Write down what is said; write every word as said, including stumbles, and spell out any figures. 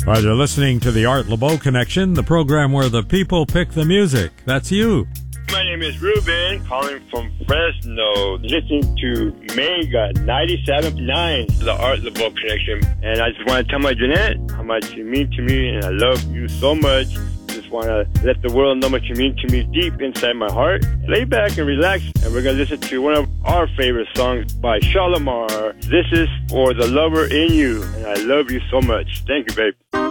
Well, you're listening to the Art LeBeau Connection, the program where the people pick the music. That's you. My name is Ruben, calling from Fresno, listening to Mega ninety-seven point nine, the Art LeBeau Connection. And I just want to tell my Jeanette how much you mean to me, and I love you so much. Just want to let the world know how much you mean to me deep inside my heart. Lay back and relax, and we're going to listen to one of our favorite songs by Shalamar. This is For the Lover in You, and I love you so much. Thank you, babe.